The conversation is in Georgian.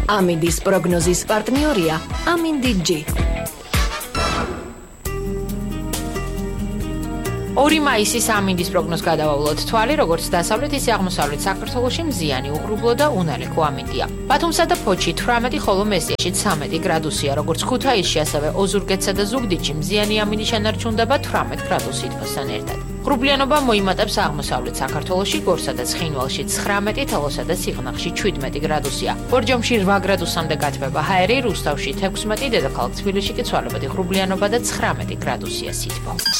ამინდის პროგნოზის პარტნიორია ამინდი-G. 2 მაისის ამინდის პროგნოზს გადავავლოთ თვალი, როგორც დასავლეთ, ისე აღმოსავლეთ საქართველოში მზიანი, უღრუბლო და უნალექო ამინდია. ბათუმსა და ფოთში 18, ხოლო მესტიაში 13 გრადუსია, როგორც ქუთაისში, ასევე ოზურგეთსა და ზუგდიდში მზიანი ამინდი შენარჩუნდება 18 გრადუსი თბოსთან ერთად. ღრუბლიანობა მოიმატებს აღმოსავლეთ საქართველოში, გორსა და ცხინვალში 19, თელოსა და სიღნაღში 17 გრადუსია. ბორჯომში 8 გრადუსამდე გათბება ჰაერი, რუსთავში 16, დედაქალაქ თბილისში კი ცვალებადი ღრუბლიანობა და 19 გრადუსია სითბო.